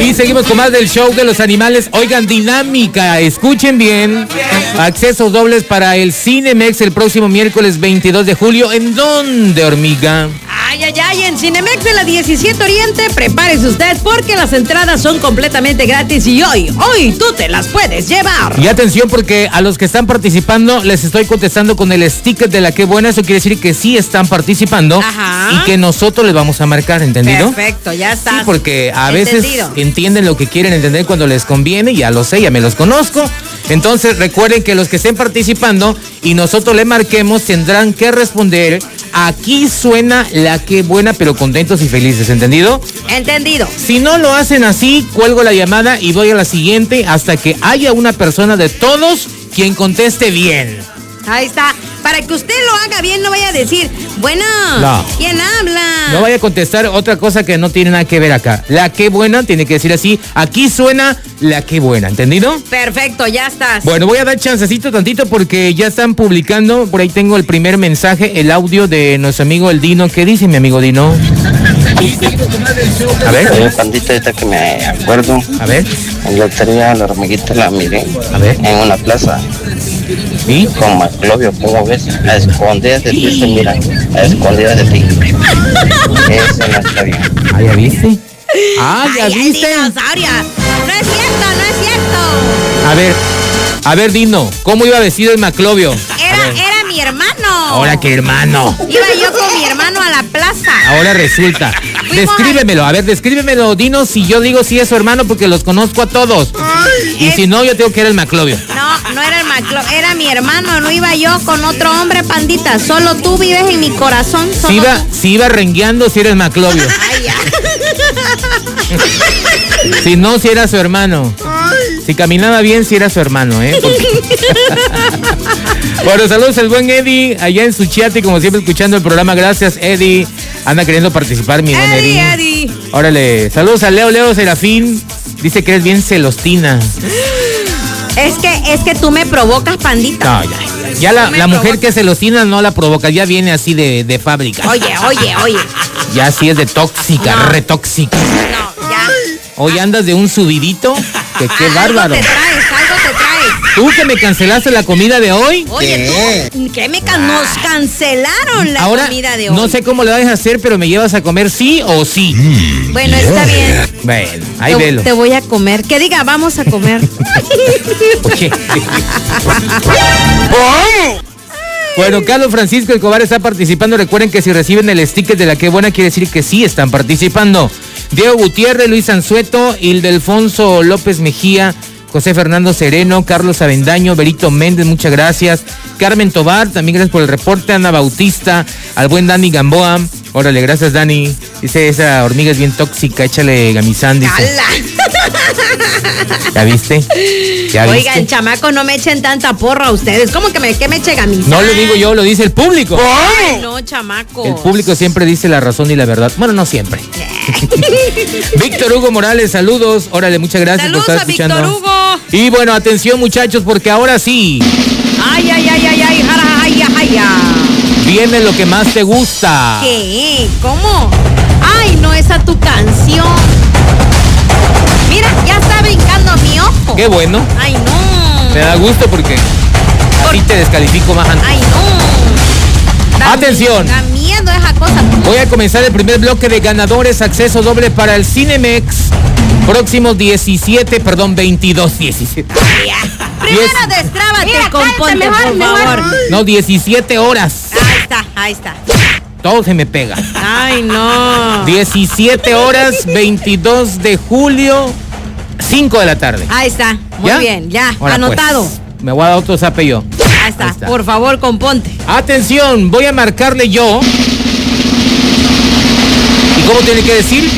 Y seguimos con más del show de los animales. Oigan, dinámica, escuchen bien. Accesos dobles para el Cinemex el próximo miércoles 22 de julio. ¿En dónde, hormiga? Ay, en Cinemex de la 17 Oriente, prepárese usted porque las entradas son completamente gratis y hoy tú te las puedes llevar. Y atención porque a los que están participando les estoy contestando con el sticker de la que buena, eso quiere decir que sí están participando. Ajá. Y que nosotros les vamos a marcar, ¿entendido? Perfecto, ya está. Sí, porque a veces entienden lo que quieren entender cuando les conviene, ya lo sé, ya me los conozco. Entonces recuerden que los que estén participando y nosotros le marquemos tendrán que responder. Aquí suena la que buena, pero contentos y felices, ¿entendido? Entendido. Si no lo hacen así, cuelgo la llamada y voy a la siguiente hasta que haya una persona de todos quien conteste bien. Ahí está. Para que usted lo haga bien, no vaya a decir, bueno, no. ¿Quién habla? No vaya a contestar otra cosa que no tiene nada que ver acá. La que buena tiene que decir así. Aquí suena la que buena, ¿entendido? Perfecto, ya estás. Bueno, voy a dar chancecito tantito porque ya están publicando. Por ahí tengo el primer mensaje, el audio de nuestro amigo el Dino. ¿Qué dice mi amigo Dino? A ver. Pandita, ahorita que me acuerdo. A ver. En la lotería la hormiguita la miré. A ver. En una plaza. ¿Sí? Con Maclovio, ¿cómo ves? A escondidas de ti se miran. A escondidas de ti. Eso no está bien. Ah, ¿ya viste? Ah, ¿ya viste? Dinosauria. No es cierto. A ver, Dino, ¿cómo iba vestido el Maclovio? Era mi hermano. Ahora, ¿qué hermano? Iba yo con mi hermano a la plaza. Ahora resulta. Descríbemelo, Dino, si yo digo si es su hermano porque los conozco a todos. Y si no, yo tengo que era el Maclovio. No era el Maclovio, era mi hermano, no iba yo con otro hombre, pandita. Solo tú vives en mi corazón. Si iba rengueando, si era el Maclovio. Ay, ya. Si no, si era su hermano. Si caminaba bien, si era su hermano, ¿eh? Bueno, saludos al buen Eddie, allá en Suchiate, como siempre escuchando el programa. Gracias, Eddie. Anda queriendo participar, mi buen Eddie. Órale, saludos a Leo Serafín. Dice que eres bien celostina. Es que tú me provocas, pandita. No, ya la mujer que es celostina no la provoca, ya viene así de fábrica. Oye. Ya sí es de tóxica, re tóxica. No, ya. Hoy andas de un subidito, que qué bárbaro. Algo te traes. ¿Tú que me cancelaste la comida de hoy? Oye, ¿tú? ¿Qué nos cancelaron la comida de hoy? No sé cómo le vas a hacer, pero me llevas a comer sí o sí. Bueno, está bien. Bueno, ahí velo. Te voy a comer. Que diga, vamos a comer. Oye. Bueno, Carlos Francisco Escobar está participando. Recuerden que si reciben el sticker de la que buena, quiere decir que sí están participando. Diego Gutiérrez, Luis Anzueto, Ildefonso López Mejía, José Fernando Sereno, Carlos Avendaño, Berito Méndez, muchas gracias. Carmen Tobar, también gracias por el reporte. Ana Bautista, al buen Dani Gamboa. Órale, gracias, Dani. Dice, esa hormiga es bien tóxica, échale gamizán, dice. ¿Ya viste? Oigan, chamaco, no me echen tanta porra a ustedes. ¿Cómo que me eche gamizán? No lo digo yo, lo dice el público. Ay, no, chamaco. El público siempre dice la razón y la verdad. Bueno, no siempre. Víctor Hugo Morales, saludos. Órale, muchas gracias saludos por estar escuchando. Víctor Hugo. Y bueno, atención, muchachos, porque ahora sí. Ay. Viene lo que más te gusta. ¿Qué? ¿Cómo? Ay, no, esa tu canción. Mira, ya está brincando mi ojo. Qué bueno. Ay, no. Me da gusto porque así te descalifico más antes. Ay, no. Atención. Da miedo esa cosa. Voy a comenzar el primer bloque de ganadores. Acceso doble para el Cinemex. Próximo 22, 17. Primero destrábate y componte, por favor. No, 17 horas. Ahí está. Todo se me pega. Ay, no. 17 horas, 22 de julio, 5 de la tarde. Ahí está. Muy bien, ya. Ahora, anotado. Pues, me voy a dar otro zape yo. Ahí está. Por favor, componte. Atención, voy a marcarle yo. ¿Y cómo tiene que decir?